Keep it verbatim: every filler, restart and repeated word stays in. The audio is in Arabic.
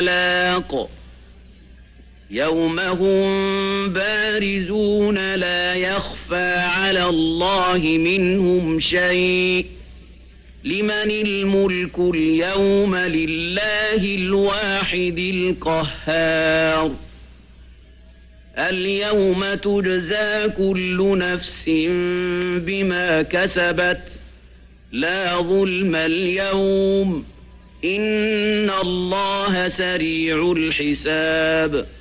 الطلاق يوم هم بارزون لا يخفى على الله منهم شيء لمن الملك اليوم لله الواحد القهار اليوم تجزى كل نفس بما كسبت لا ظلم اليوم إن الله سريع الحساب